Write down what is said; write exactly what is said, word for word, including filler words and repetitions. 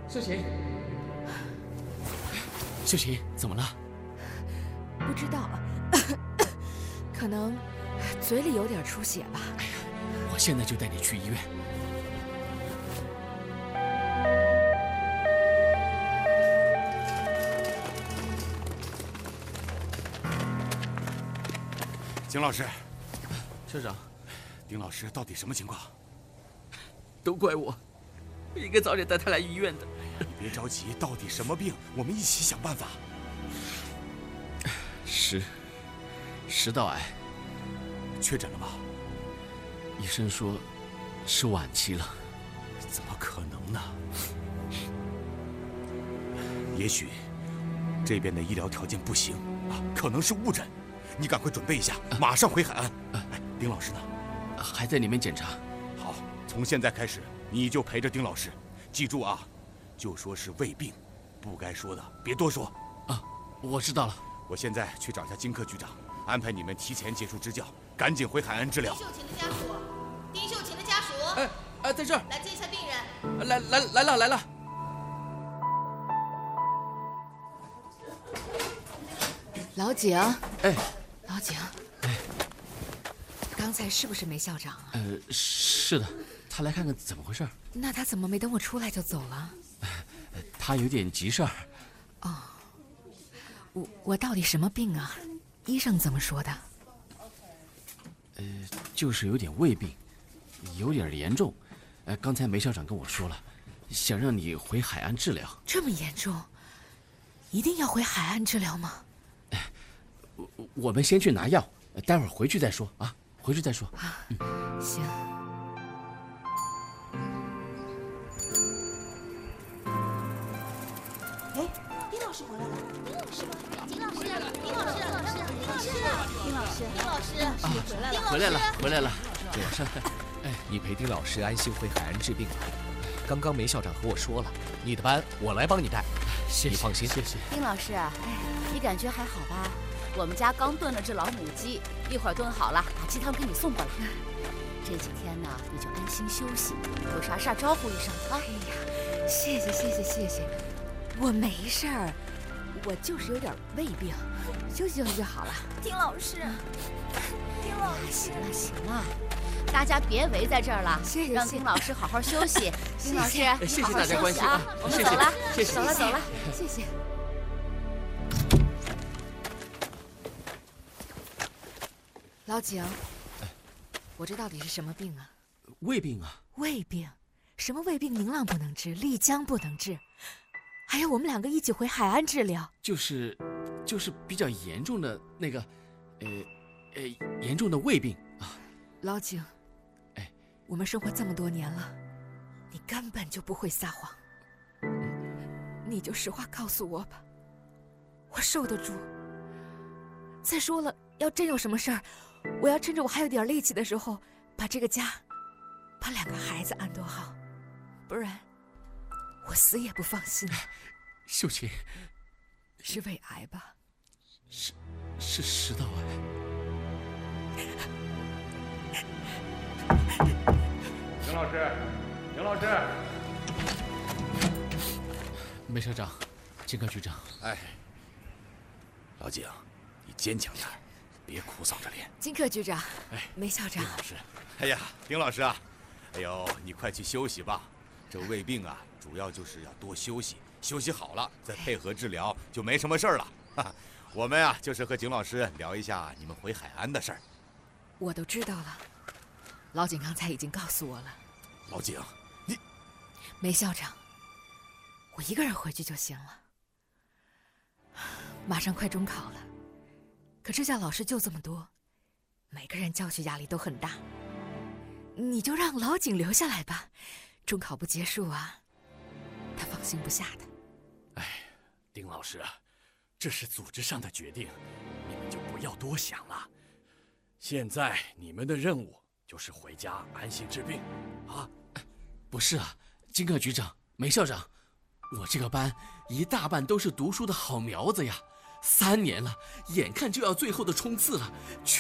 秀琴，秀琴，怎么了？ 不知道，可能嘴里有点出血吧。 哎呀，我现在就带你去医院。 景老师， 校长， 丁老师到底什么情况？ 都怪我，不应该早点带他来医院的。 你别着急，到底什么病？我们一起想办法。 食食道癌， 确诊了吗？ 医生说是晚期了。 怎么可能呢？也许这边的医疗条件不行啊，可能是误诊。你赶快准备一下，马上回海岸。哎，丁老师呢？ 还在里面检查。 好，从现在开始你就陪着丁老师，记住啊，就说是胃病，不该说的别多说。 啊，我知道了。 我现在去找一下金科局长，安排你们提前结束支教，赶紧回海岸治疗。 丁秀琴的家属，丁秀琴的家属， 哎哎，在这儿， 来接一下病人。 来来来了来了。 老井， 哎， 老井， 哎， 刚才是不是梅校长啊？ 呃，是的，他来看看怎么回事。 那他怎么没等我出来就走了？ 他有点急事儿。 哦，我我到底什么病啊？医生怎么说的？ 呃，就是有点胃病，有点严重。呃，刚才梅校长跟我说了，想让你回海岸治疗。 这么严重，一定要回海岸治疗吗？ 我我们先去拿药，待会儿回去再说啊，回去再说。 啊，嗯、行。 哎，丁老师回来了！丁老师吗？丁老师，丁老师，丁老师，丁老师，丁老师，你回来了！ 回来了，回来了。 丁老师，哎，你陪丁老师安心回海岸治病吧。刚刚梅校长和我说了，你的班我来帮你带， 谢谢， 你放心。 谢谢。 丁老师，哎，你感觉还好吧？我们家刚炖了只老母鸡，一会儿炖好了，把鸡汤给你送过来。这几天呢，你就安心休息，有啥事儿招呼一声啊。 哎呀，谢谢谢谢谢谢，我没事儿，我就是有点胃病，休息休息就好了。 丁老师，丁老师，行了行了，大家别围在这儿了， 谢谢， 让丁老师好好休息。丁老师， 谢谢大家关心啊，我们走了， 谢谢， 走了走了， 谢谢。老井，我这到底是什么病啊？ 胃病啊。 胃病？什么胃病？宁浪不能治，丽江不能治，还要我们两个一起回海岸治疗？ 就是，就是比较严重的那个，呃，呃，严重的胃病啊。 老井， 哎， 我们生活这么多年了，你根本就不会撒谎，你就实话告诉我吧，我受得住。再说了，要真有什么事儿，我要趁着我还有点力气的时候，把这个家，把两个孩子安顿好，不然我死也不放心。 秀琴， 是胃癌吧？ 是，是食道癌。 邢老师，邢老师， 梅校长，金科局长， 哎，老井，你坚强点，别哭丧着脸。 金科局长， 哎， 梅校长， 丁老师，哎呀，丁老师啊，哎呦，你快去休息吧。这胃病啊，主要就是要多休息，休息好了再配合治疗，就没什么事儿了。哈哈，我们啊，就是和景老师聊一下你们回海岸的事儿。 我都知道了，老井刚才已经告诉我了。 老井，你， 梅校长，我一个人回去就行了。马上快中考了，可支教老师就这么多，每个人教学压力都很大。你就让老井留下来吧，中考不结束啊，他放心不下的。 哎，丁老师啊，这是组织上的决定，你们就不要多想了。现在你们的任务就是回家安心治病，啊？ 不是啊，金科局长、梅校长，我这个班一大半都是读书的好苗子呀，三年了，眼看就要最后的冲刺了。